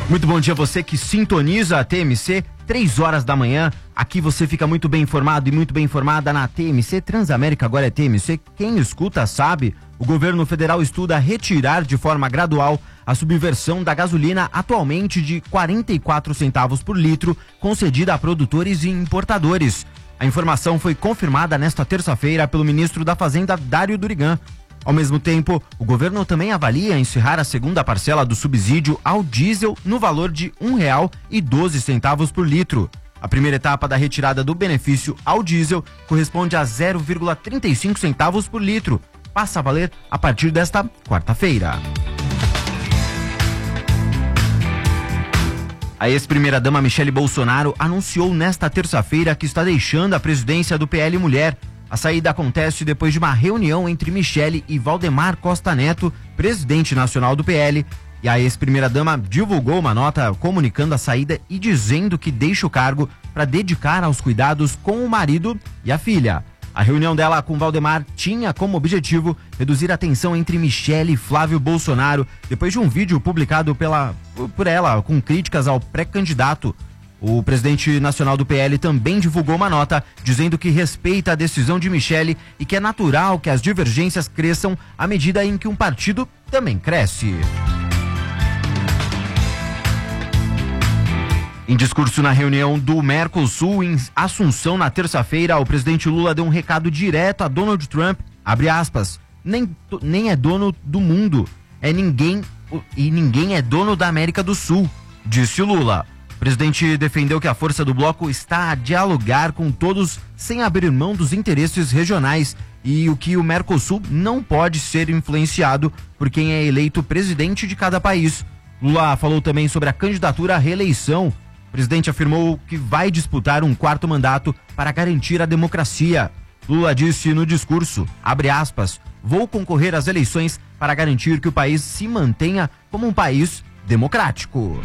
Muito bom dia a você que sintoniza a TMC, 3 horas da manhã. Aqui você fica muito bem informado e muito bem informada na TMC. Transamérica agora é TMC. Quem escuta sabe. O governo federal estuda retirar de forma gradual a subversão da gasolina atualmente de 44 centavos por litro, concedida a produtores e importadores. A informação foi confirmada nesta terça-feira pelo ministro da Fazenda, Dário Durigan. Ao mesmo tempo, o governo também avalia encerrar a segunda parcela do subsídio ao diesel no valor de R$ 1,12 por litro. A primeira etapa da retirada do benefício ao diesel corresponde a 0,35 centavos por litro. Passa a valer a partir desta quarta-feira. A ex-primeira-dama Michele Bolsonaro anunciou nesta terça-feira que está deixando a presidência do PL Mulher. A saída acontece depois de uma reunião entre Michele e Valdemar Costa Neto, presidente nacional do PL. E a ex-primeira-dama divulgou uma nota comunicando a saída e dizendo que deixa o cargo para dedicar aos cuidados com o marido e a filha. A reunião dela com Valdemar tinha como objetivo reduzir a tensão entre Michele e Flávio Bolsonaro, depois de um vídeo publicado por ela com críticas ao pré-candidato. O presidente nacional do PL também divulgou uma nota dizendo que respeita a decisão de Michele e que é natural que as divergências cresçam à medida em que um partido também cresce. Em discurso na reunião do Mercosul em Assunção na terça-feira, o presidente Lula deu um recado direto a Donald Trump, abre aspas, nem é dono do mundo, é ninguém e ninguém é dono da América do Sul, disse o Lula. O presidente defendeu que a força do bloco está a dialogar com todos sem abrir mão dos interesses regionais e o que o Mercosul não pode ser influenciado por quem é eleito presidente de cada país. Lula falou também sobre a candidatura à reeleição. O presidente afirmou que vai disputar um quarto mandato para garantir a democracia. Lula disse no discurso, abre aspas, vou concorrer às eleições para garantir que o país se mantenha como um país democrático.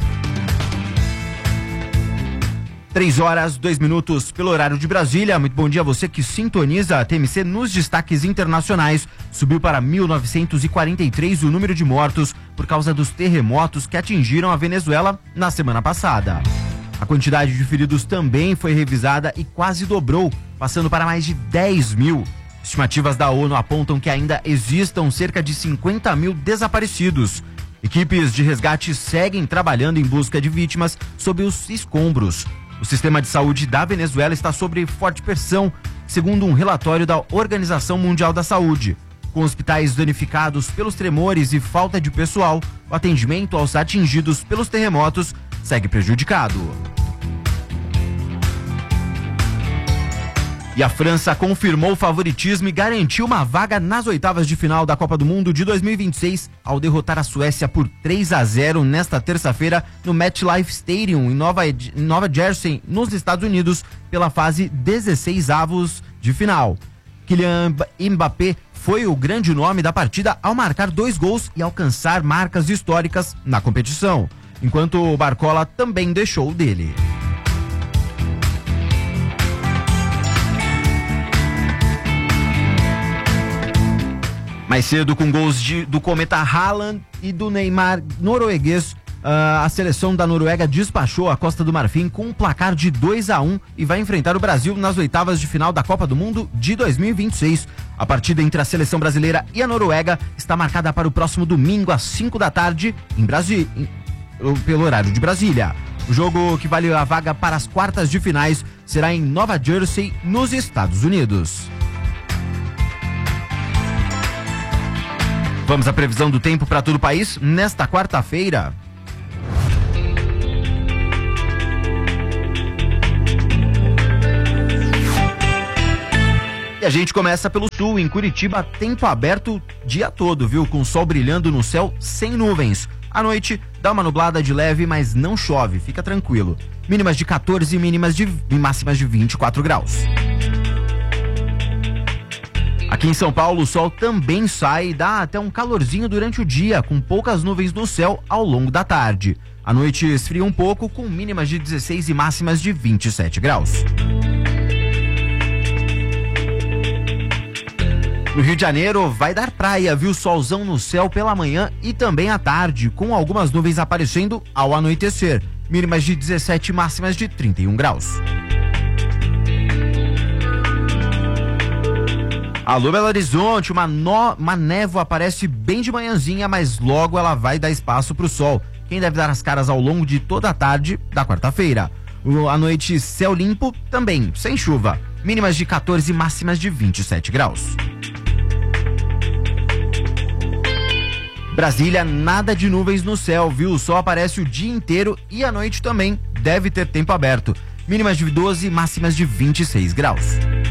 3 horas, 2 minutos pelo horário de Brasília. Muito bom dia a você que sintoniza a TMC nos destaques internacionais. Subiu para 1.943 o número de mortos por causa dos terremotos que atingiram a Venezuela na semana passada. A quantidade de feridos também foi revisada e quase dobrou, passando para mais de 10 mil. Estimativas da ONU apontam que ainda existam cerca de 50 mil desaparecidos. Equipes de resgate seguem trabalhando em busca de vítimas sob os escombros. O sistema de saúde da Venezuela está sob forte pressão, segundo um relatório da Organização Mundial da Saúde. Com hospitais danificados pelos tremores e falta de pessoal, o atendimento aos atingidos pelos terremotos segue prejudicado. E a França confirmou o favoritismo e garantiu uma vaga nas oitavas de final da Copa do Mundo de 2026 ao derrotar a Suécia por 3-0 nesta terça-feira no MetLife Stadium em Nova Jersey, nos Estados Unidos, pela fase 16avos de final. Kylian Mbappé foi o grande nome da partida ao marcar 2 gols e alcançar marcas históricas na competição, enquanto o Barcola também deixou o dele. Mais cedo, com gols do cometa Haaland e do Neymar norueguês, a seleção da Noruega despachou a Costa do Marfim com um placar de 2-1 e vai enfrentar o Brasil nas oitavas de final da Copa do Mundo de 2026. A partida entre a seleção brasileira e a Noruega está marcada para o próximo domingo às 5 da tarde em Brasília, pelo horário de Brasília. O jogo que vale a vaga para as quartas de finais será em Nova Jersey, nos Estados Unidos. Vamos à previsão do tempo para todo o país nesta quarta-feira. E a gente começa pelo sul, em Curitiba, tempo aberto dia todo, viu? Com sol brilhando no céu, sem nuvens. À noite, dá uma nublada de leve, mas não chove, fica tranquilo. Mínimas de 14 e máximas de 24 graus. Aqui em São Paulo, o sol também sai e dá até um calorzinho durante o dia, com poucas nuvens no céu ao longo da tarde. À noite esfria um pouco, com mínimas de 16 e máximas de 27 graus. No Rio de Janeiro vai dar praia, viu? Solzão no céu pela manhã e também à tarde, com algumas nuvens aparecendo ao anoitecer. Mínimas de 17, máximas de 31 graus. Alô, Belo Horizonte, uma névoa aparece bem de manhãzinha, mas logo ela vai dar espaço para o sol. Quem deve dar as caras ao longo de toda a tarde da quarta-feira. À noite, céu limpo, também, sem chuva. Mínimas de 14, máximas de 27 graus. Brasília, nada de nuvens no céu, viu? O sol aparece o dia inteiro e à noite também deve ter tempo aberto. Mínimas de 12, máximas de 26 graus.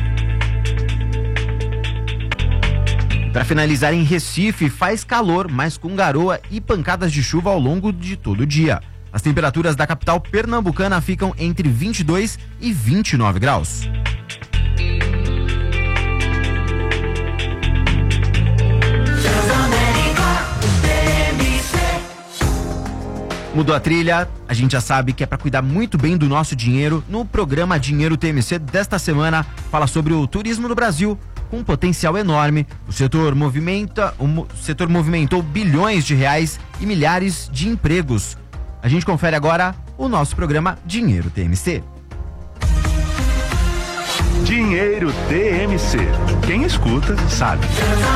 Para finalizar, em Recife, faz calor, mas com garoa e pancadas de chuva ao longo de todo o dia. As temperaturas da capital pernambucana ficam entre 22 e 29 graus. Mudou a trilha, a gente já sabe que é para cuidar muito bem do nosso dinheiro. No programa Dinheiro TMC desta semana, fala sobre o turismo no Brasil, com um potencial enorme. O setor movimentou bilhões de reais e milhares de empregos. A gente confere agora o nosso programa Dinheiro TMC. Dinheiro TMC. Quem escuta, sabe.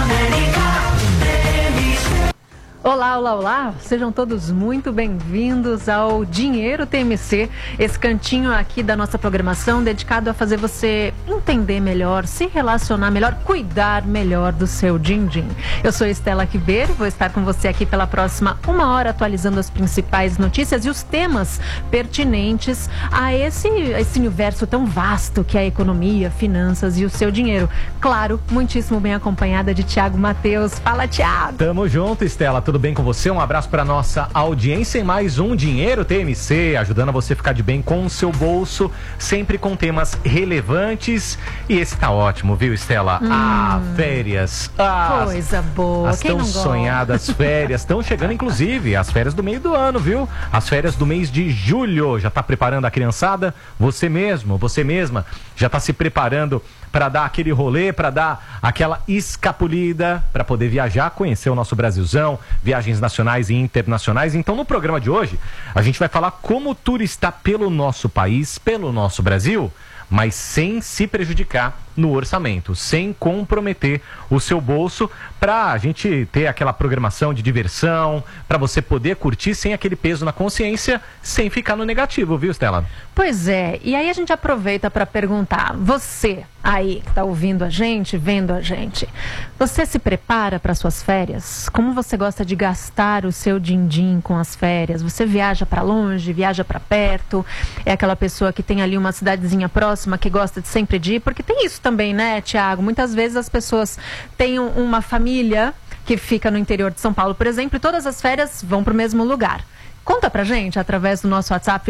Olá, olá, olá, sejam todos muito bem-vindos ao Dinheiro TMC, esse cantinho aqui da nossa programação dedicado a fazer você entender melhor, se relacionar melhor, cuidar melhor do seu din-din. Eu sou Estela Ribeiro, vou estar com você aqui pela próxima 1 hora atualizando as principais notícias e os temas pertinentes a esse universo tão vasto que é a economia, finanças e o seu dinheiro. Claro, muitíssimo bem acompanhada de Thiago Mateus. Fala, Thiago! Tamo junto, Estela. Tudo bem com você? Um abraço para nossa audiência em mais um Dinheiro TMC, ajudando a você ficar de bem com o seu bolso, sempre com temas relevantes. E esse tá ótimo, viu, Estela? Férias. Coisa boa. As tão sonhadas férias estão chegando, inclusive, as férias do meio do ano, viu? As férias do mês de julho. Já tá preparando a criançada? Você mesmo, você mesma, já tá se preparando para dar aquele rolê, para dar aquela escapulida, para poder viajar, conhecer o nosso Brasilzão, viagens nacionais e internacionais. Então, no programa de hoje, a gente vai falar como turistar pelo nosso país, pelo nosso Brasil, mas sem se prejudicar no orçamento, sem comprometer o seu bolso, para a gente ter aquela programação de diversão, para você poder curtir sem aquele peso na consciência, sem ficar no negativo, viu, Estela? Pois é, e aí a gente aproveita para perguntar, você aí que está ouvindo a gente, vendo a gente, você se prepara para suas férias? Como você gosta de gastar o seu din-din com as férias? Você viaja para longe, viaja para perto? É aquela pessoa que tem ali uma cidadezinha próxima que gosta de sempre de ir? Porque tem isso também, né, Thiago? Muitas vezes as pessoas têm uma família que fica no interior de São Paulo, por exemplo, e todas as férias vão para o mesmo lugar. Conta pra gente, através do nosso WhatsApp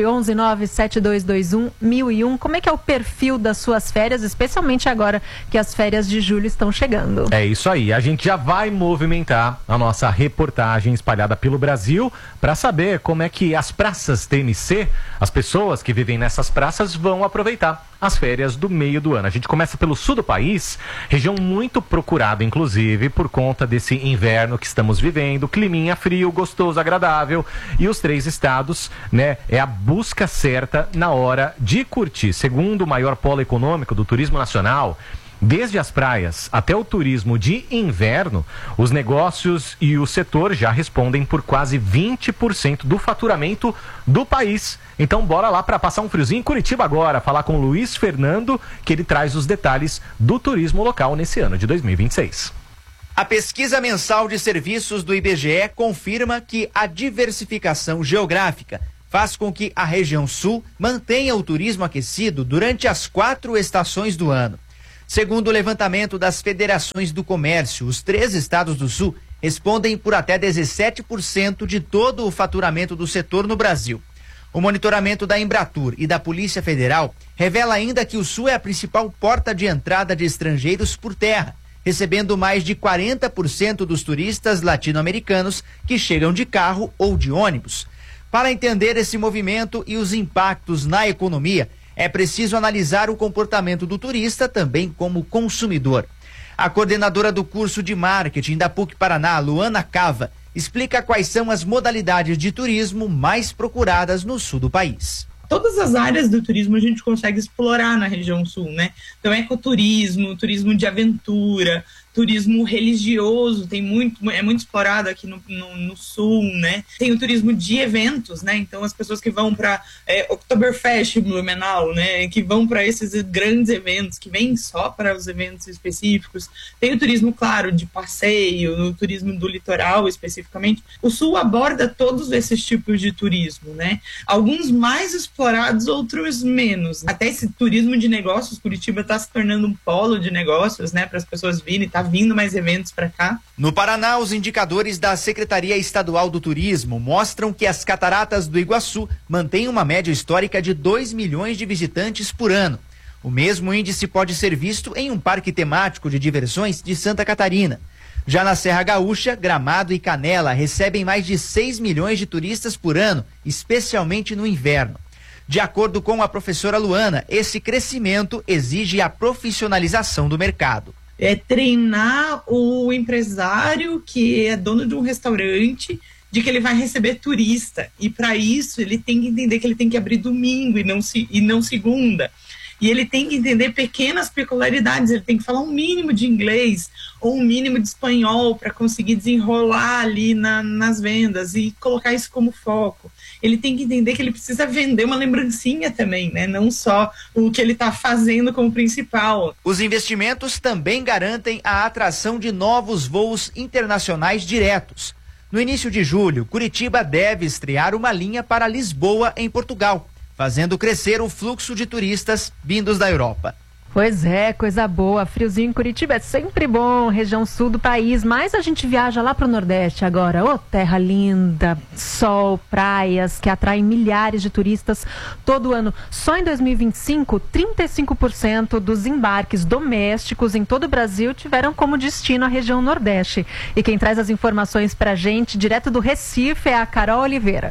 11972211001, como é que é o perfil das suas férias, especialmente agora que as férias de julho estão chegando. É isso aí, a gente já vai movimentar a nossa reportagem espalhada pelo Brasil para saber como é que as praças TMC, as pessoas que vivem nessas praças vão aproveitar as férias do meio do ano. A gente começa pelo sul do país, região muito procurada, inclusive, por conta desse inverno que estamos vivendo, climinha frio, gostoso, agradável, e os 3 estados, né, é a busca certa na hora de curtir. Segundo o maior polo econômico do turismo nacional, desde as praias até o turismo de inverno, os negócios e o setor já respondem por quase 20% do faturamento do país. Então bora lá para passar um friozinho em Curitiba agora, falar com o Luiz Fernando, que ele traz os detalhes do turismo local nesse ano de 2026. A pesquisa mensal de serviços do IBGE confirma que a diversificação geográfica faz com que a região sul mantenha o turismo aquecido durante as 4 estações do ano. Segundo o levantamento das federações do comércio, os 3 estados do sul respondem por até 17% de todo o faturamento do setor no Brasil. O monitoramento da Embratur e da Polícia Federal revela ainda que o sul é a principal porta de entrada de estrangeiros por terra, recebendo mais de 40% dos turistas latino-americanos que chegam de carro ou de ônibus. Para entender esse movimento e os impactos na economia, é preciso analisar o comportamento do turista também como consumidor. A coordenadora do curso de marketing da PUC Paraná, Luana Cava, explica quais são as modalidades de turismo mais procuradas no sul do país. Todas as áreas do turismo a gente consegue explorar na região sul, né? Então, ecoturismo, turismo de aventura, turismo religioso, é muito explorado aqui no sul, né? Tem o turismo de eventos, né? Então, as pessoas que vão para Oktoberfest, Blumenau, né? Que vão para esses grandes eventos, que vêm só para os eventos específicos. Tem o turismo, claro, de passeio, o turismo do litoral, especificamente. O sul aborda todos esses tipos de turismo, né? Alguns mais explorados, outros menos. Até esse turismo de negócios, Curitiba está se tornando um polo de negócios, né? Para as pessoas virem, tá vindo mais eventos para cá. No Paraná, os indicadores da Secretaria Estadual do Turismo mostram que as Cataratas do Iguaçu mantêm uma média histórica de 2 milhões de visitantes por ano. O mesmo índice pode ser visto em um parque temático de diversões de Santa Catarina. Já na Serra Gaúcha, Gramado e Canela recebem mais de 6 milhões de turistas por ano, especialmente no inverno. De acordo com a professora Luana, esse crescimento exige a profissionalização do mercado. Treinar o empresário que é dono de um restaurante de que ele vai receber turista, e para isso ele tem que entender que ele tem que abrir domingo e não segunda, e ele tem que entender pequenas peculiaridades, ele tem que falar um mínimo de inglês ou um mínimo de espanhol para conseguir desenrolar ali nas vendas e colocar isso como foco. Ele tem que entender que ele precisa vender uma lembrancinha também, né? Não só o que ele está fazendo como principal. Os investimentos também garantem a atração de novos voos internacionais diretos. No início de julho, Curitiba deve estrear uma linha para Lisboa, em Portugal, fazendo crescer o fluxo de turistas vindos da Europa. Pois é, coisa boa. Friozinho em Curitiba é sempre bom, região sul do país, mas a gente viaja lá pro Nordeste agora. Ô, terra linda, sol, praias, que atraem milhares de turistas todo ano. Só em 2025, 35% dos embarques domésticos em todo o Brasil tiveram como destino a região Nordeste. E quem traz as informações pra gente, direto do Recife, é a Carol Oliveira.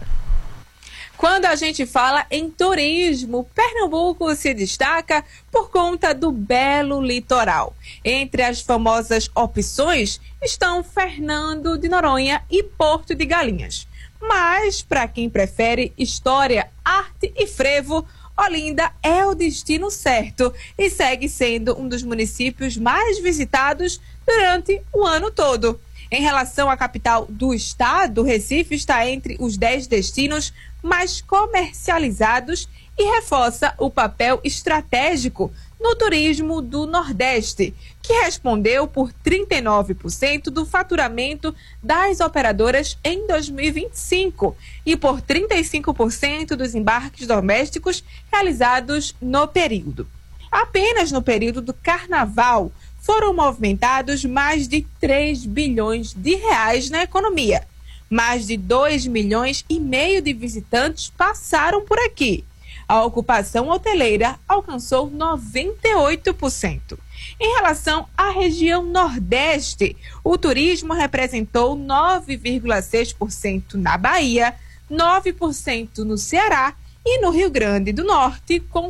Quando a gente fala em turismo, Pernambuco se destaca por conta do belo litoral. Entre as famosas opções estão Fernando de Noronha e Porto de Galinhas. Mas, para quem prefere história, arte e frevo, Olinda é o destino certo e segue sendo um dos municípios mais visitados durante o ano todo. Em relação à capital do estado, Recife está entre os 10 destinos mais comercializados e reforça o papel estratégico no turismo do Nordeste, que respondeu por 39% do faturamento das operadoras em 2025 e por 35% dos embarques domésticos realizados no período. Apenas no período do Carnaval foram movimentados mais de 3 bilhões de reais na economia. Mais de 2,5 milhões de visitantes passaram por aqui. A ocupação hoteleira alcançou 98%. Em relação à região Nordeste, o turismo representou 9,6% na Bahia, 9% no Ceará e no Rio Grande do Norte, com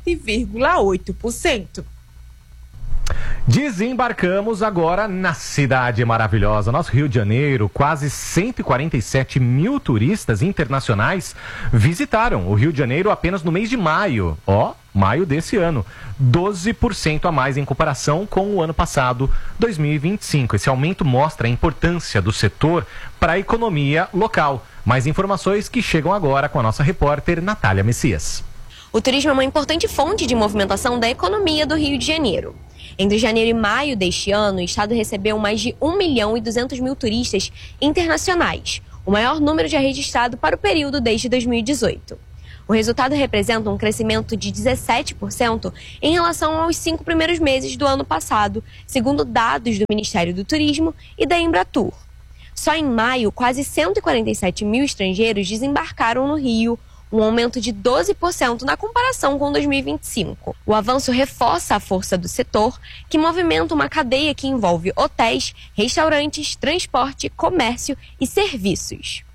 7,8%. Desembarcamos agora na cidade maravilhosa, nosso Rio de Janeiro. Quase 147 mil turistas internacionais visitaram o Rio de Janeiro apenas no mês de maio. Maio desse ano. 12% a mais em comparação com o ano passado, 2025. Esse aumento mostra a importância do setor para a economia local. Mais informações que chegam agora com a nossa repórter Natália Messias. O turismo é uma importante fonte de movimentação da economia do Rio de Janeiro. Entre janeiro e maio deste ano, o estado recebeu mais de 1.200.000 turistas internacionais, o maior número já registrado para o período desde 2018. O resultado representa um crescimento de 17% em relação aos 5 primeiros meses do ano passado, segundo dados do Ministério do Turismo e da Embratur. Só em maio, quase 147 mil estrangeiros desembarcaram no Rio, um aumento de 12% na comparação com 2025. O avanço reforça a força do setor, que movimenta uma cadeia que envolve hotéis, restaurantes, transporte, comércio e serviços.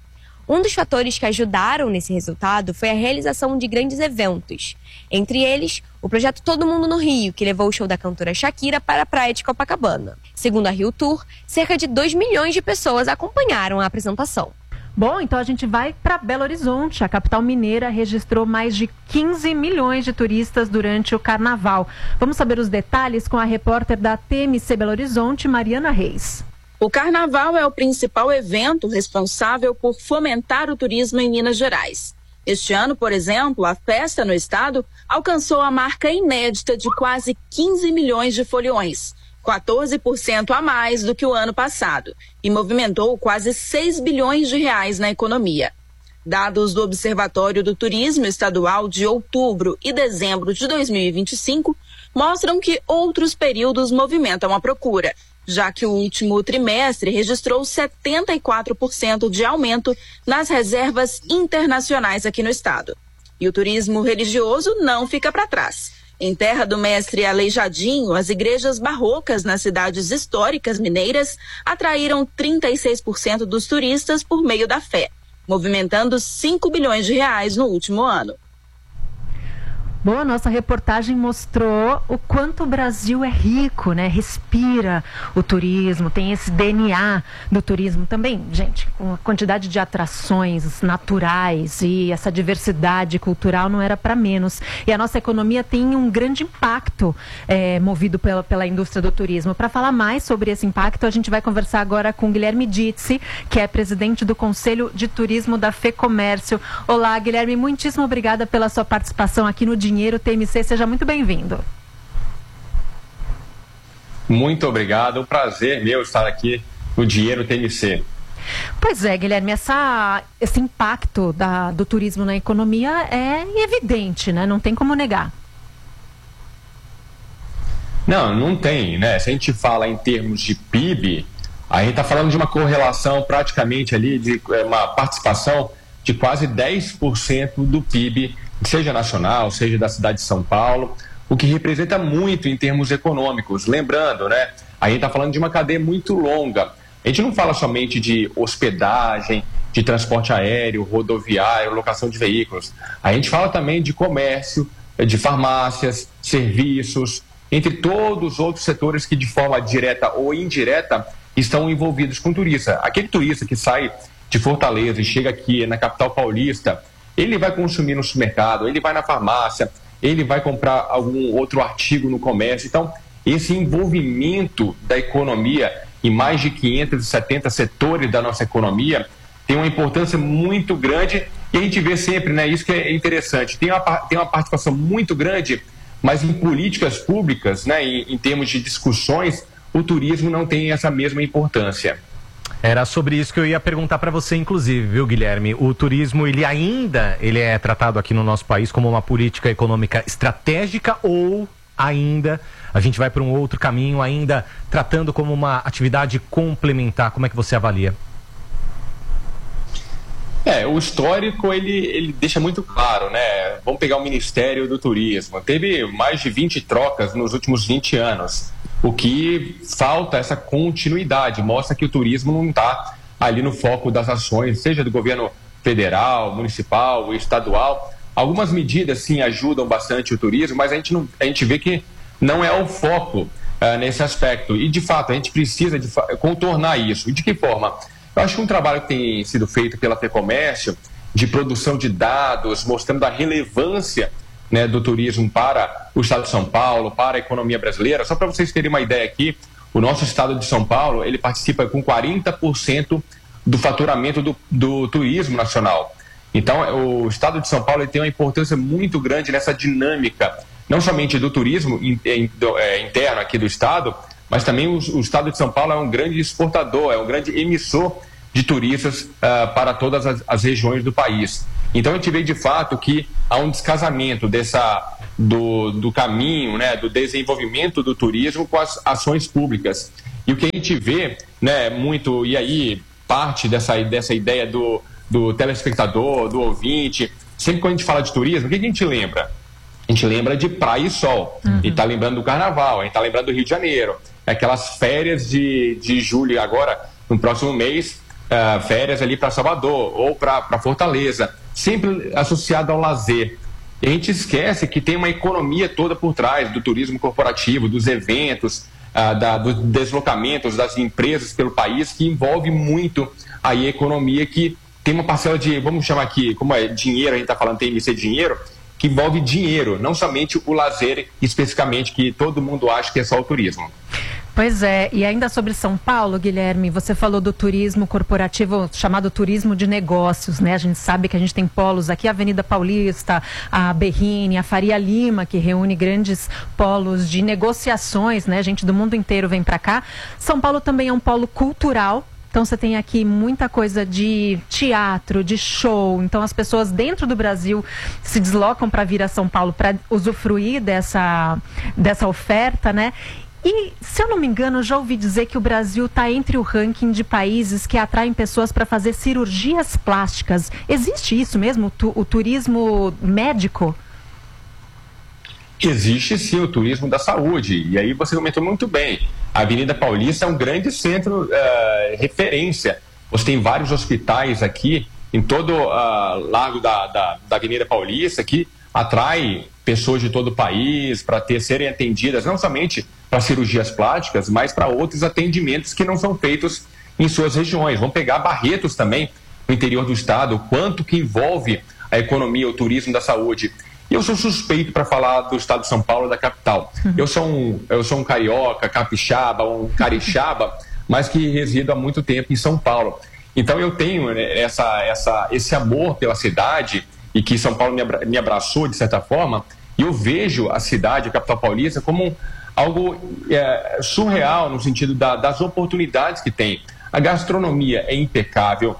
Um dos fatores que ajudaram nesse resultado foi a realização de grandes eventos. Entre eles, o projeto Todo Mundo no Rio, que levou o show da cantora Shakira para a praia de Copacabana. Segundo a Rio Tour, cerca de 2 milhões de pessoas acompanharam a apresentação. Bom, então a gente vai para Belo Horizonte. A capital mineira registrou mais de 15 milhões de turistas durante o carnaval. Vamos saber os detalhes com a repórter da TMC Belo Horizonte, Mariana Reis. O carnaval é o principal evento responsável por fomentar o turismo em Minas Gerais. Este ano, por exemplo, a festa no estado alcançou a marca inédita de quase 15 milhões de foliões, 14% a mais do que o ano passado, e movimentou quase 6 bilhões de reais na economia. Dados do Observatório do Turismo Estadual de outubro e dezembro de 2025 mostram que outros períodos movimentam a procura, já que o último trimestre registrou 74% de aumento nas reservas internacionais aqui no estado. E o turismo religioso não fica para trás. Em terra do mestre Aleijadinho, as igrejas barrocas nas cidades históricas mineiras atraíram 36% dos turistas por meio da fé, movimentando 5 bilhões de reais no último ano. Bom, a nossa reportagem mostrou o quanto o Brasil é rico, né? Respira o turismo, tem esse DNA do turismo também, gente, com a quantidade de atrações naturais e essa diversidade cultural não era para menos. E a nossa economia tem um grande impacto movido pela indústria do turismo. Para falar mais sobre esse impacto, a gente vai conversar agora com Guilherme Dizzi, que é presidente do Conselho de Turismo da FEComércio. Olá, Guilherme, muitíssimo obrigada pela sua participação aqui no Dinheiro TMC, seja muito bem-vindo. Muito obrigado, é um prazer meu estar aqui no Dinheiro TMC. Pois é, Guilherme, esse impacto do turismo na economia é evidente, né? Não tem como negar. Não tem, né? Se a gente fala em termos de PIB, a gente está falando de uma correlação praticamente ali, de uma participação de quase 10% do PIB, seja nacional, seja da cidade de São Paulo, o que representa muito em termos econômicos. Lembrando, né, a gente está falando de uma cadeia muito longa. A gente não fala somente de hospedagem, de transporte aéreo, rodoviário, locação de veículos. A gente fala também de comércio, de farmácias, serviços, entre todos os outros setores que de forma direta ou indireta estão envolvidos com o turista. Aquele turista que sai de Fortaleza e chega aqui na capital paulista, ele vai consumir no supermercado, ele vai na farmácia, ele vai comprar algum outro artigo no comércio. Então, esse envolvimento da economia em mais de 570 setores da nossa economia tem uma importância muito grande e a gente vê sempre, né, isso que é interessante, tem uma participação muito grande, mas em políticas públicas, né, em termos de discussões, o turismo não tem essa mesma importância. Era sobre isso que eu ia perguntar para você, inclusive, viu, Guilherme? O turismo, ele é tratado aqui no nosso país como uma política econômica estratégica ou ainda a gente vai para um outro caminho, ainda tratando como uma atividade complementar? Como é que você avalia? O histórico, ele deixa muito claro, né? Vamos pegar o Ministério do Turismo. Teve mais de 20 trocas nos últimos 20 anos. O que falta essa continuidade, mostra que o turismo não está ali no foco das ações, seja do governo federal, municipal, estadual. Algumas medidas, sim, ajudam bastante o turismo, mas a gente vê que não é o foco nesse aspecto. E, de fato, a gente precisa contornar isso. E de que forma? Eu acho que um trabalho que tem sido feito pela FEComércio, de produção de dados, mostrando a relevância, né, do turismo para o estado de São Paulo, para a economia brasileira. Só para vocês terem uma ideia aqui, o nosso estado de São Paulo, ele participa com 40% do faturamento do turismo nacional. Então, o estado de São Paulo ele tem uma importância muito grande nessa dinâmica, não somente do turismo interno aqui do estado, mas também o estado de São Paulo é um grande exportador, é um grande emissor de turistas para todas as regiões do país. Então a gente vê de fato que há um descasamento do caminho, né, do desenvolvimento do turismo com as ações públicas. E o que a gente vê, né, muito, e aí parte dessa ideia do telespectador, do ouvinte, sempre quando a gente fala de turismo, o que a gente lembra? A gente lembra de praia e sol, a gente está lembrando do carnaval, a gente está lembrando do Rio de Janeiro, aquelas férias de julho agora, no próximo mês, férias ali para Salvador ou para Fortaleza, sempre associado ao lazer. E a gente esquece que tem uma economia toda por trás do turismo corporativo, dos eventos, dos deslocamentos das empresas pelo país, que envolve muito aí a economia, que tem uma parcela de, vamos chamar aqui, como é dinheiro, a gente está falando TMC dinheiro, que envolve dinheiro, não somente o lazer especificamente, que todo mundo acha que é só o turismo. Pois é, e ainda sobre São Paulo, Guilherme, você falou do turismo corporativo, chamado turismo de negócios, né? A gente sabe que a gente tem polos aqui, a Avenida Paulista, a Berrini, a Faria Lima, que reúne grandes polos de negociações, né? Gente do mundo inteiro vem para cá. São Paulo também é um polo cultural. Então você tem aqui muita coisa de teatro, de show. Então as pessoas dentro do Brasil se deslocam para vir a São Paulo para usufruir dessa oferta, né? E, se eu não me engano, já ouvi dizer que o Brasil está entre o ranking de países que atraem pessoas para fazer cirurgias plásticas. Existe isso mesmo, o turismo médico? Existe sim o turismo da saúde, e aí você comentou muito bem. A Avenida Paulista é um grande centro, referência. Você tem vários hospitais aqui, em todo o largo da Avenida Paulista, que atrai pessoas de todo o país para serem atendidas, não somente para cirurgias plásticas, mas para outros atendimentos que não são feitos em suas regiões. Vamos pegar Barretos também, no interior do estado, o quanto que envolve a economia, o turismo da saúde. E eu sou suspeito para falar do estado de São Paulo, da capital. Eu sou um carioca, capixaba, um carixaba, mas que resido há muito tempo em São Paulo. Então eu tenho esse amor pela cidade, e que São Paulo me abraçou de certa forma, e eu vejo a cidade, a capital paulista, como algo surreal no sentido das oportunidades que tem. A gastronomia é impecável,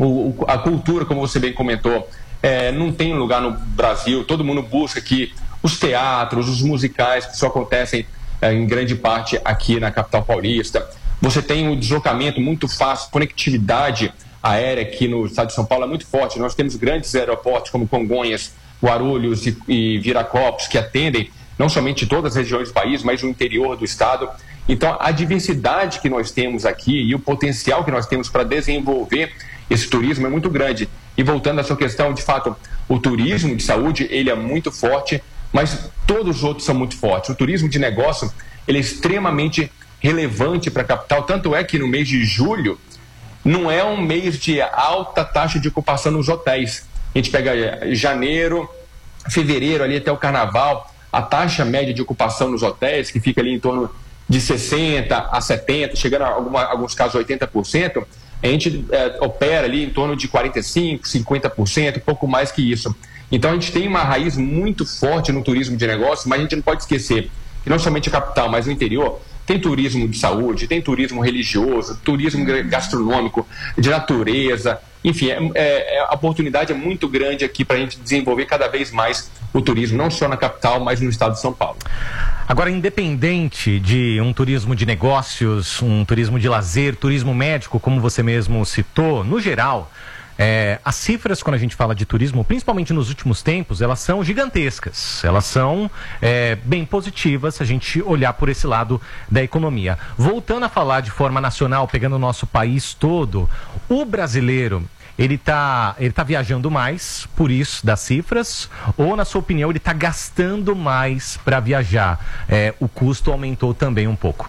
a cultura, como você bem comentou, não tem lugar no Brasil. Todo mundo busca aqui os teatros, os musicais, que só acontecem em grande parte aqui na capital paulista. Você tem um deslocamento muito fácil, conectividade aérea aqui no estado de São Paulo é muito forte. Nós temos grandes aeroportos como Congonhas, Guarulhos e Viracopos, que atendem não somente todas as regiões do país, mas o interior do estado. Então, a diversidade que nós temos aqui e o potencial que nós temos para desenvolver esse turismo é muito grande. E voltando à sua questão, de fato, o turismo de saúde, ele é muito forte, mas todos os outros são muito fortes. O turismo de negócio, ele é extremamente relevante para a capital, tanto é que no mês de julho, não é um mês de alta taxa de ocupação nos hotéis. A gente pega janeiro, fevereiro, ali até o carnaval, a taxa média de ocupação nos hotéis, que fica ali em torno de 60% a 70%, chegando a alguns casos 80%, a gente opera ali em torno de 45%, 50%, pouco mais que isso. Então a gente tem uma raiz muito forte no turismo de negócios, mas a gente não pode esquecer que não somente a capital, mas no interior, tem turismo de saúde, tem turismo religioso, turismo gastronômico, de natureza, enfim, a oportunidade é muito grande aqui para a gente desenvolver cada vez mais o turismo, não só na capital, mas no estado de São Paulo. Agora, independente de um turismo de negócios, um turismo de lazer, turismo médico, como você mesmo citou, no geral, as cifras, quando a gente fala de turismo, principalmente nos últimos tempos, elas são gigantescas. Elas são bem positivas se a gente olhar por esse lado da economia. Voltando a falar de forma nacional, pegando o nosso país todo, o brasileiro, ele tá viajando mais, por isso, das cifras, ou, na sua opinião, ele está gastando mais para viajar? O custo aumentou também um pouco.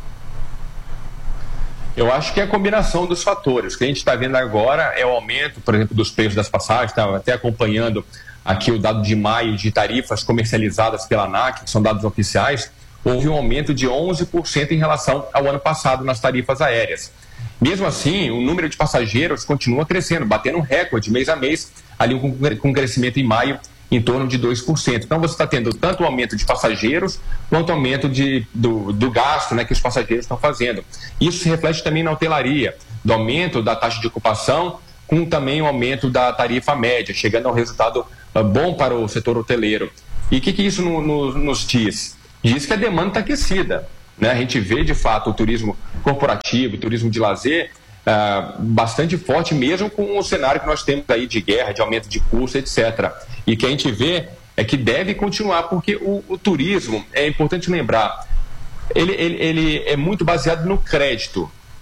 Eu acho que é a combinação dos fatores. O que a gente está vendo agora é o aumento, por exemplo, dos preços das passagens. Estava até acompanhando aqui o dado de maio de tarifas comercializadas pela ANAC, que são dados oficiais. Houve um aumento de 11% em relação ao ano passado nas tarifas aéreas. Mesmo assim, o número de passageiros continua crescendo, batendo um recorde mês a mês, ali com crescimento em maio em torno de 2%. Então você está tendo tanto o aumento de passageiros quanto o aumento do gasto, né, que os passageiros estão fazendo. Isso se reflete também na hotelaria, do aumento da taxa de ocupação, com também o aumento da tarifa média, chegando a um resultado bom para o setor hoteleiro. E o que isso nos diz? Diz que a demanda está aquecida, né? A gente vê de fato o turismo corporativo, o turismo de lazer, bastante forte, mesmo com o cenário que nós temos aí de guerra, de aumento de custo, etc. E o que a gente vê é que deve continuar, porque o turismo, é importante lembrar, ele é muito baseado no crédito.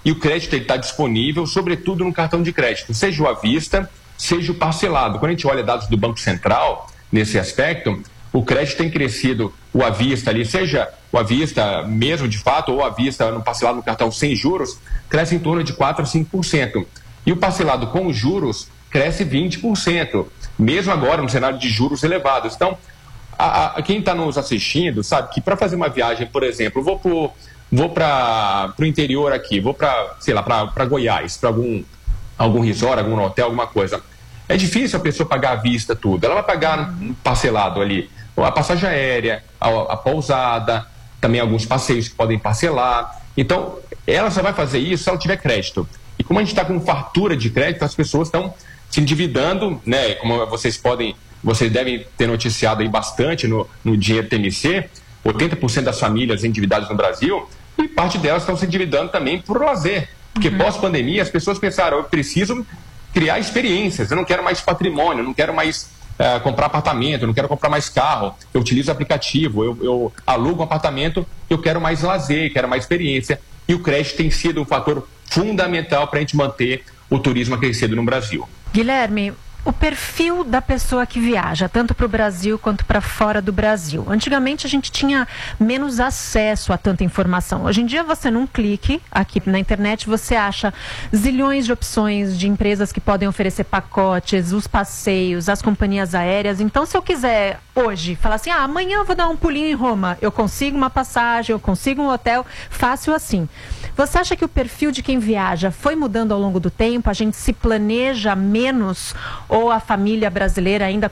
e o crédito está disponível, sobretudo no cartão de crédito, seja o à vista, seja o parcelado. Quando a gente olha dados do Banco Central, nesse aspecto, o crédito tem crescido, o à vista ali, seja o à vista mesmo de fato, ou à vista no parcelado no cartão sem juros, cresce em torno de 4% a 5%. E o parcelado com juros cresce 20%, mesmo agora no cenário de juros elevados. Então, quem está nos assistindo sabe que para fazer uma viagem, por exemplo, vou para o interior aqui, vou para, sei lá, para Goiás, para algum resort, algum hotel, alguma coisa. É difícil a pessoa pagar à vista tudo. Ela vai pagar parcelado ali a passagem aérea, a pousada, também alguns passeios que podem parcelar. Então, ela só vai fazer isso se ela tiver crédito. E como a gente está com fartura de crédito, as pessoas estão se endividando, né? Como vocês devem ter noticiado aí bastante no Dinheiro TMC, 80% das famílias endividadas no Brasil, e parte delas estão se endividando também por lazer. Porque pós-pandemia as pessoas pensaram, eu preciso criar experiências, eu não quero mais patrimônio, eu não quero mais comprar apartamento, eu não quero comprar mais carro, eu utilizo aplicativo, eu alugo um apartamento, eu quero mais lazer, quero mais experiência. E o crédito tem sido um fator fundamental para a gente manter o turismo crescendo no Brasil. Guilherme, o perfil da pessoa que viaja, tanto para o Brasil quanto para fora do Brasil. Antigamente a gente tinha menos acesso a tanta informação. Hoje em dia você, num clique aqui na internet, você acha zilhões de opções de empresas que podem oferecer pacotes, os passeios, as companhias aéreas. Então, se eu quiser hoje falar assim, amanhã eu vou dar um pulinho em Roma, eu consigo uma passagem, eu consigo um hotel, fácil assim. Você acha que o perfil de quem viaja foi mudando ao longo do tempo? A gente se planeja menos ou a família brasileira ainda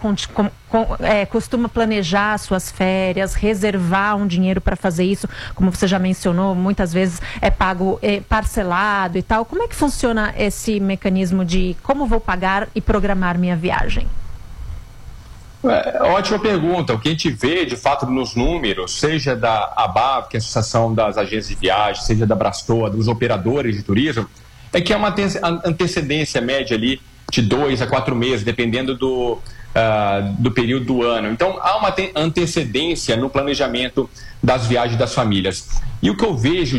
costuma planejar suas férias, reservar um dinheiro para fazer isso? Como você já mencionou, muitas vezes é pago parcelado e tal. Como é que funciona esse mecanismo de como vou pagar e programar minha viagem? Ótima pergunta. O que a gente vê, de fato, nos números, seja da ABAV, que é a Associação das Agências de Viagem, seja da Brastoa, dos operadores de turismo, é que há uma antecedência média ali de 2 a 4 meses, dependendo do período do ano. Então, há uma antecedência no planejamento das viagens das famílias. E o que eu vejo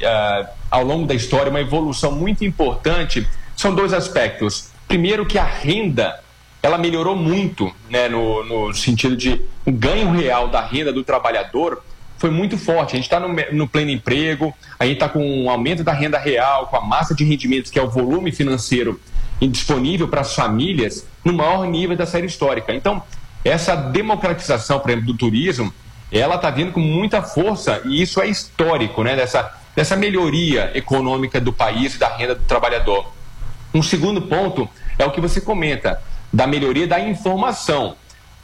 ao longo da história, uma evolução muito importante, são 2 aspectos. Primeiro, que a renda ela melhorou muito, né, no sentido de o ganho real da renda do trabalhador foi muito forte. A gente está no pleno emprego, a gente está com um aumento da renda real, com a massa de rendimentos, que é o volume financeiro disponível para as famílias, no maior nível da série histórica. Então, essa democratização, por exemplo, do turismo, ela está vindo com muita força, e isso é histórico, né, dessa melhoria econômica do país e da renda do trabalhador. Um segundo ponto é o que você comenta, da melhoria da informação.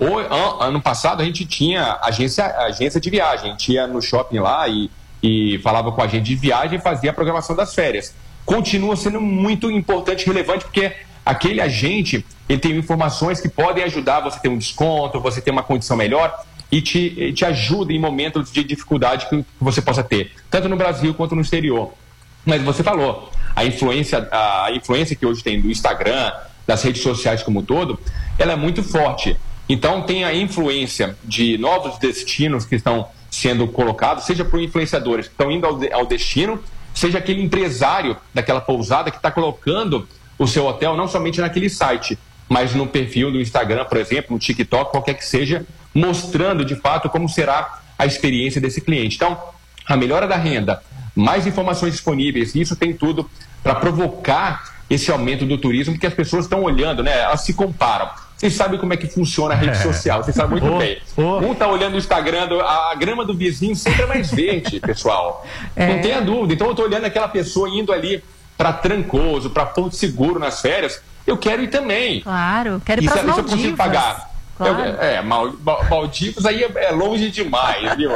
Ano passado a gente tinha agência de viagem, a gente ia no shopping lá e falava com a agente de viagem e fazia a programação das férias. Continua sendo muito importante e relevante, porque aquele agente ele tem informações que podem ajudar você a ter um desconto, você ter uma condição melhor e te ajuda em momentos de dificuldade que você possa ter, tanto no Brasil quanto no exterior. Mas você falou, a influência que hoje tem do Instagram, das redes sociais como um todo, ela é muito forte. Então tem a influência de novos destinos que estão sendo colocados, seja por influenciadores que estão indo ao destino, seja aquele empresário daquela pousada que está colocando o seu hotel não somente naquele site, mas no perfil do Instagram, por exemplo, no TikTok, qualquer que seja, mostrando de fato como será a experiência desse cliente. Então, a melhora da renda, mais informações disponíveis, isso tem tudo para provocar esse aumento do turismo, porque as pessoas estão olhando, né? Elas se comparam. Vocês sabem como é que funciona a rede social, vocês sabem muito bem. Um está olhando o Instagram, a grama do vizinho sempre é mais verde, pessoal. Não tenha dúvida. Então eu estou olhando aquela pessoa indo ali para Trancoso, para Porto Seguro nas férias, eu quero ir também. Claro, quero ir para as Maldivas. Isso eu consigo pagar. Claro. Maldivas aí é longe demais, viu?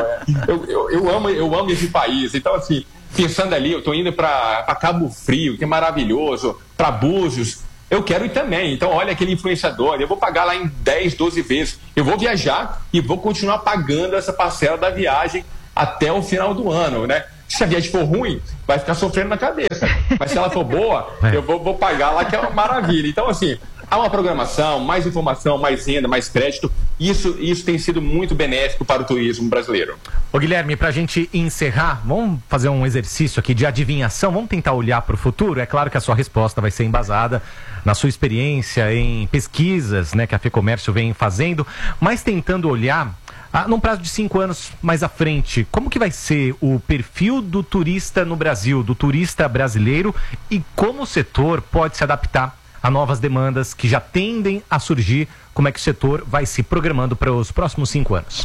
Eu amo esse país. Então, assim, pensando ali, eu estou indo para Cabo Frio, que é maravilhoso, para Búzios, eu quero ir também. Então, olha aquele influenciador, eu vou pagar lá em 10, 12 vezes. Eu vou viajar e vou continuar pagando essa parcela da viagem até o final do ano, né? Se a viagem for ruim, vai ficar sofrendo na cabeça. Mas se ela for boa, eu vou pagar lá, que é uma maravilha. Então, assim, há uma programação, mais informação, mais renda, mais crédito. Isso tem sido muito benéfico para o turismo brasileiro. Ô Guilherme, para a gente encerrar, vamos fazer um exercício aqui de adivinhação, vamos tentar olhar para o futuro. É claro que a sua resposta vai ser embasada na sua experiência em pesquisas, né, que a FEComércio vem fazendo, mas tentando olhar num prazo de 5 anos mais à frente, como que vai ser o perfil do turista no Brasil, do turista brasileiro, e como o setor pode se adaptar a novas demandas que já tendem a surgir? Como é que o setor vai se programando para os próximos 5 anos?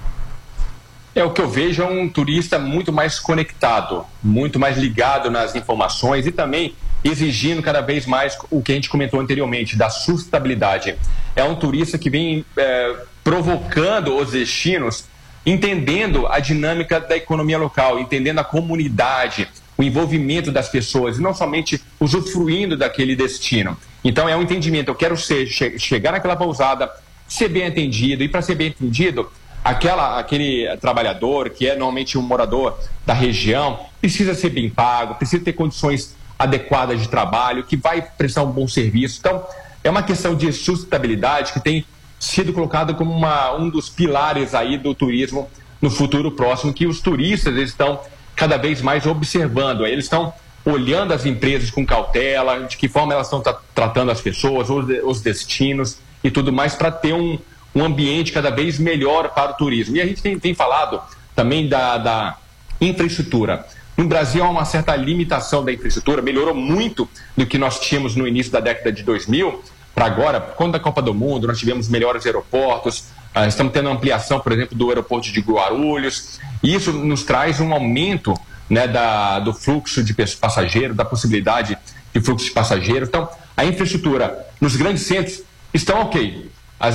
O que eu vejo é um turista muito mais conectado, muito mais ligado nas informações e também exigindo cada vez mais o que a gente comentou anteriormente, da sustentabilidade. É um turista que vem provocando os destinos, entendendo a dinâmica da economia local, entendendo a comunidade, o envolvimento das pessoas, e não somente usufruindo daquele destino. Então é um entendimento, eu quero chegar naquela pousada, ser bem atendido, e para ser bem atendido, aquele trabalhador, que é normalmente um morador da região, precisa ser bem pago, precisa ter condições adequadas de trabalho, que vai prestar um bom serviço. Então, é uma questão de sustentabilidade que tem sido colocada como um dos pilares aí do turismo no futuro próximo, que os turistas estão cada vez mais observando. Eles estão olhando as empresas com cautela, de que forma elas estão tratando as pessoas, os destinos e tudo mais, para ter um ambiente cada vez melhor para o turismo. E a gente tem falado também da infraestrutura. No Brasil há uma certa limitação da infraestrutura, melhorou muito do que nós tínhamos no início da década de 2000 para agora. Quando a Copa do Mundo, nós tivemos melhores aeroportos, estamos tendo ampliação, por exemplo, do aeroporto de Guarulhos, e isso nos traz um aumento, né, do fluxo de passageiros, da possibilidade de fluxo de passageiros. Então, a infraestrutura nos grandes centros está ok.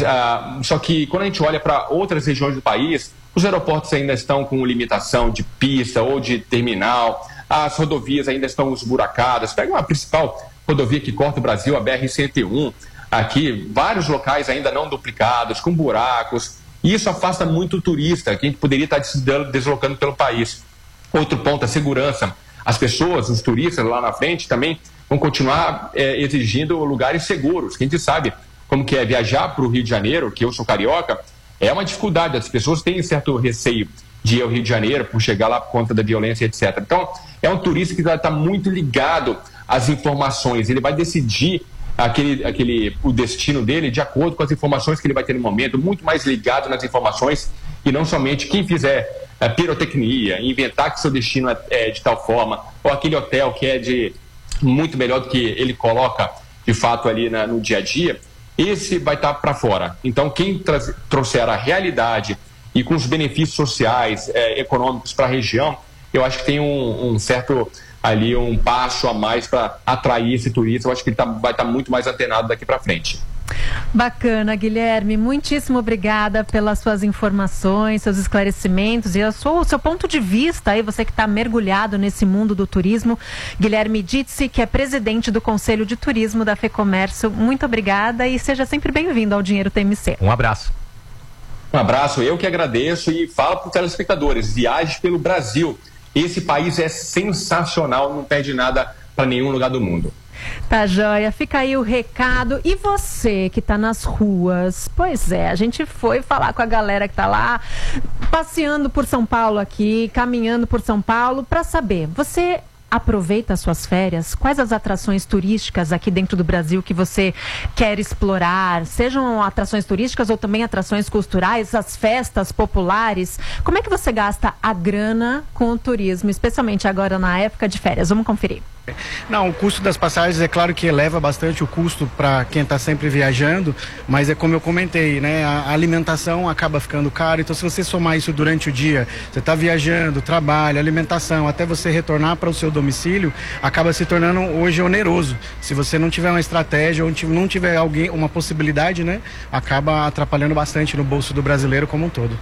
Só que quando a gente olha para outras regiões do país, os aeroportos ainda estão com limitação de pista ou de terminal, as rodovias ainda estão esburacadas. Pega uma principal rodovia que corta o Brasil, a BR-101, aqui, vários locais ainda não duplicados, com buracos, e isso afasta muito o turista, que a gente poderia estar se deslocando pelo país. Outro ponto, a segurança. As pessoas, os turistas lá na frente também vão continuar exigindo lugares seguros, que a gente sabe como que é viajar para o Rio de Janeiro, que eu sou carioca, é uma dificuldade, as pessoas têm certo receio de ir ao Rio de Janeiro por chegar lá por conta da violência, etc. Então, é um turista que está muito ligado às informações, ele vai decidir o destino dele de acordo com as informações que ele vai ter no momento, muito mais ligado nas informações, e não somente quem fizer pirotecnia, inventar que seu destino é de tal forma, ou aquele hotel que é muito melhor do que ele coloca de fato ali no dia a dia. Esse vai estar para fora. Então, quem trouxer a realidade e com os benefícios sociais, econômicos para a região, eu acho que tem um certo ali, um passo a mais para atrair esse turista. Eu acho que ele vai estar muito mais antenado daqui para frente. Bacana, Guilherme, muitíssimo obrigada pelas suas informações, seus esclarecimentos e o seu ponto de vista aí, você que está mergulhado nesse mundo do turismo. Guilherme Ditzi, que é presidente do Conselho de Turismo da FEComércio, muito obrigada e seja sempre bem-vindo ao Dinheiro TMC. Um abraço. Um abraço, eu que agradeço, e falo para os telespectadores, viaje pelo Brasil. Esse país é sensacional, não perde nada para nenhum lugar do mundo. Tá joia, fica aí o recado. E você que tá nas ruas? Pois é, a gente foi falar com a galera que tá lá passeando por São Paulo aqui, caminhando por São Paulo, para saber, você aproveita as suas férias? Quais as atrações turísticas aqui dentro do Brasil que você quer explorar? Sejam atrações turísticas ou também atrações culturais, as festas populares. Como é que você gasta a grana com o turismo, especialmente agora na época de férias? Vamos conferir. Não, o custo das passagens é claro que eleva bastante o custo para quem está sempre viajando, mas é como eu comentei, né? A alimentação acaba ficando caro, então se você somar isso durante o dia, você está viajando, trabalho, alimentação, até você retornar para o seu domicílio, acaba se tornando hoje oneroso. Se você não tiver uma estratégia ou não tiver uma possibilidade, né? Acaba atrapalhando bastante no bolso do brasileiro como um todo.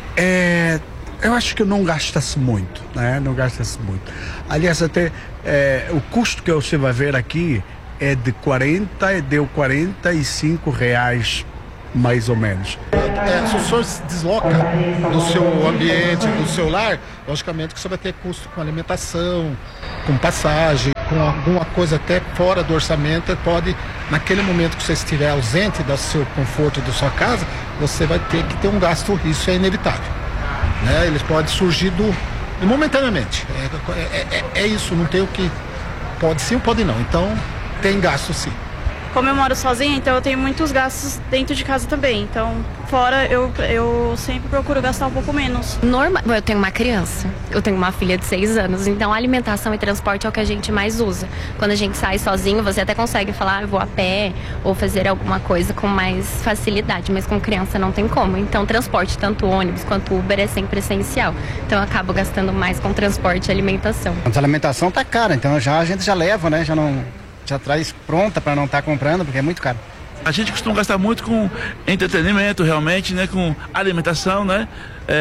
Eu acho que não gasta-se muito, né? Não gasta-se muito. Aliás, até o custo que você vai ver aqui deu R$45 mais ou menos. Se o senhor se desloca do seu ambiente, do seu lar, logicamente que você vai ter custo com alimentação, com passagem, com alguma coisa até fora do orçamento. Pode, naquele momento que você estiver ausente do seu conforto da sua casa, você vai ter que ter um gasto, isso é inevitável. Né? Eles podem surgir momentaneamente. É isso, não tem o que... Pode sim ou pode não. Então, tem gasto sim. Como eu moro sozinha, então eu tenho muitos gastos dentro de casa também. Então, fora, eu sempre procuro gastar um pouco menos. Eu tenho uma criança, eu tenho uma filha de 6 anos, então alimentação e transporte é o que a gente mais usa. Quando a gente sai sozinho, você até consegue falar, eu vou a pé ou fazer alguma coisa com mais facilidade, mas com criança não tem como. Então, transporte, tanto ônibus quanto Uber, é sempre essencial. Então, eu acabo gastando mais com transporte e alimentação. A alimentação tá cara, então a gente já leva, né? Já traz pronta para não estar comprando, porque é muito caro. A gente costuma gastar muito com entretenimento, realmente, né? Com alimentação, né?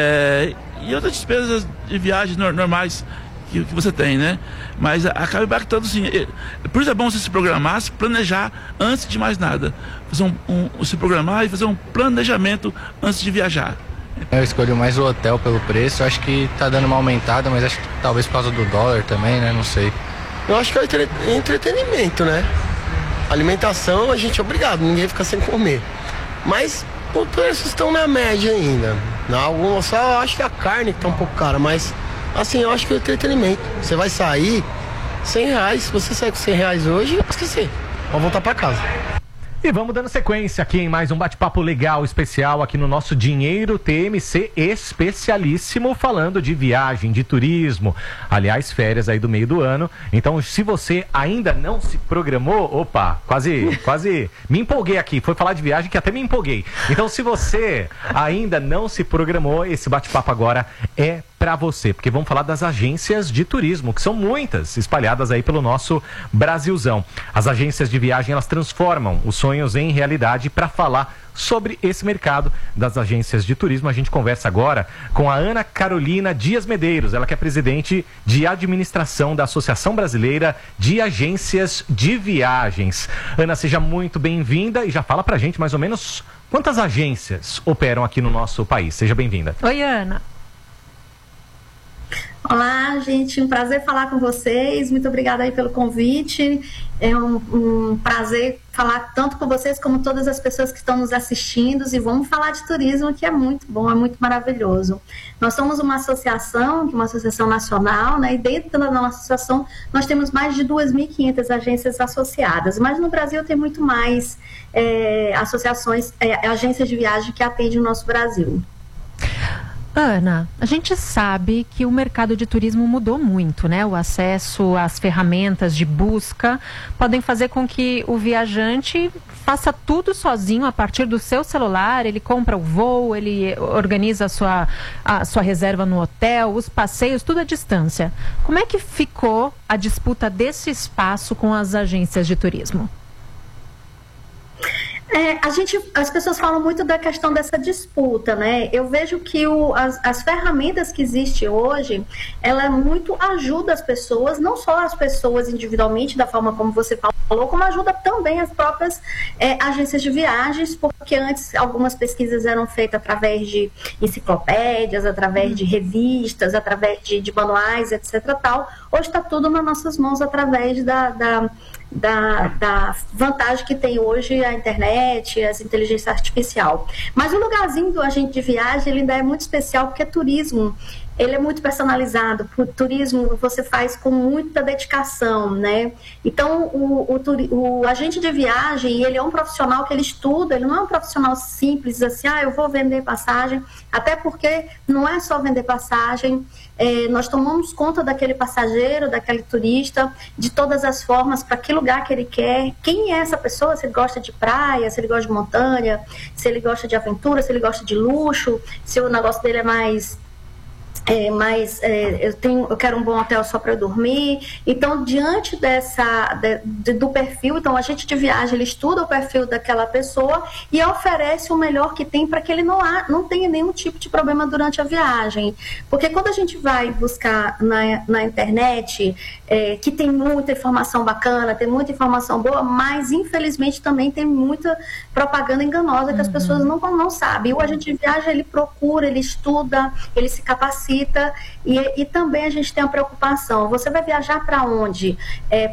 E outras despesas de viagens normais que você tem, né? Mas acaba impactando, sim. Por isso é bom você se programar, se planejar antes de mais nada. Se programar e fazer um planejamento antes de viajar. Eu escolho mais o hotel pelo preço. Eu acho que tá dando uma aumentada, mas acho que talvez por causa do dólar também, né? Não sei. Eu acho que é entretenimento, né? Alimentação, a gente é obrigado, ninguém fica sem comer. Mas os preços estão na média ainda. Só acho que a carne que tá um pouco cara, mas assim, eu acho que é entretenimento. Você vai sair, R$100, se você sair com R$100 hoje, esquecer. Vou voltar pra casa. E vamos dando sequência aqui em mais um bate-papo legal, especial aqui no nosso Dinheiro TMC especialíssimo, falando de viagem, de turismo, aliás, férias aí do meio do ano. Então, se você ainda não se programou, quase me empolguei aqui, foi falar de viagem que até me empolguei. Então, se você ainda não se programou, esse bate-papo agora é para você, porque vamos falar das agências de turismo, que são muitas, espalhadas aí pelo nosso Brasilzão. As agências de viagem, elas transformam os sonhos em realidade. Para falar sobre esse mercado das agências de turismo, a gente conversa agora com a Ana Carolina Dias Medeiros, ela que é presidente de administração da Associação Brasileira de Agências de Viagens. Ana, seja muito bem-vinda e já fala pra gente mais ou menos quantas agências operam aqui no nosso país. Seja bem-vinda. Oi, Ana. Olá, gente, um prazer falar com vocês, muito obrigada aí pelo convite, é um prazer falar tanto com vocês como todas as pessoas que estão nos assistindo, e vamos falar de turismo, que é muito bom, é muito maravilhoso. Nós somos uma associação, uma associação nacional, né, e dentro da nossa associação nós temos mais de 2.500 agências associadas, mas no Brasil tem muito mais agências de viagem que atendem o nosso Brasil. Ana, a gente sabe que o mercado de turismo mudou muito, né? O acesso às ferramentas de busca podem fazer com que o viajante faça tudo sozinho a partir do seu celular. Ele compra o voo, ele organiza a sua reserva no hotel, os passeios, tudo à distância. Como é que ficou a disputa desse espaço com as agências de turismo? As pessoas falam muito da questão dessa disputa, né? Eu vejo que as ferramentas que existem hoje, ela muito ajuda as pessoas, não só as pessoas individualmente, da forma como você falou, como ajuda também as próprias agências de viagens, porque antes algumas pesquisas eram feitas através de enciclopédias, através de revistas, através de manuais, etc. Tal. Hoje está tudo nas nossas mãos através da vantagem que tem hoje a internet, a inteligência artificial. Mas o lugarzinho do agente de viagem, ele ainda é muito especial, porque turismo, ele é muito personalizado. O turismo você faz com muita dedicação, né? Então, o agente de viagem, ele é um profissional que ele estuda, ele não é um profissional simples, assim, eu vou vender passagem, até porque não é só vender passagem, nós tomamos conta daquele passageiro, daquele turista, de todas as formas, para que lugar que ele quer, quem é essa pessoa, se ele gosta de praia, se ele gosta de montanha, se ele gosta de aventura, se ele gosta de luxo, se o negócio dele é mais eu quero um bom hotel só para dormir. Então, diante do perfil, então a gente de viagem, ele estuda o perfil daquela pessoa e oferece o melhor que tem para que ele não tenha nenhum tipo de problema durante a viagem. Porque quando a gente vai buscar na internet, que tem muita informação bacana, tem muita informação boa, mas infelizmente também tem muita propaganda enganosa que as pessoas não sabem. O agente de viagem, ele procura, ele estuda, ele se capacita. E também a gente tem a preocupação, você vai viajar para onde?